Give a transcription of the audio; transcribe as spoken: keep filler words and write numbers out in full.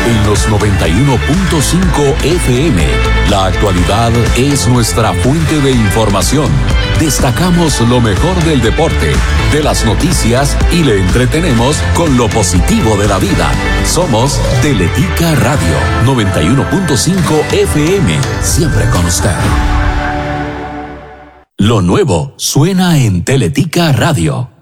en los noventa y uno punto cinco F M. La actualidad es nuestra fuente de información. Destacamos lo mejor del deporte, de las noticias y le entretenemos con lo positivo de la vida. Somos Teletica Radio, noventa y uno punto cinco F M, siempre con usted. Lo nuevo suena en Teletica Radio.